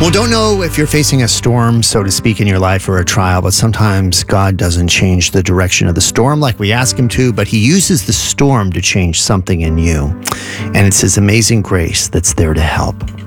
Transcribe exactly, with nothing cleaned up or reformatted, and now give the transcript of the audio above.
Well, don't know if you're facing a storm, so to speak, in your life or a trial, but sometimes God doesn't change the direction of the storm like we ask him to, but he uses the storm to change something in you. And it's his amazing grace that's there to help.